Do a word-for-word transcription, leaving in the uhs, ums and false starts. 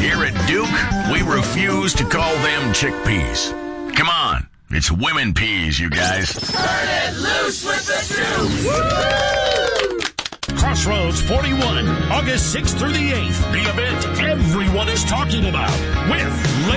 Here at Duke, we refuse to call them chickpeas. Come on, it's women peas, you guys. Turn it loose with the truth. Crossroads forty-one, August sixth through the eighth. The event everyone is talking about with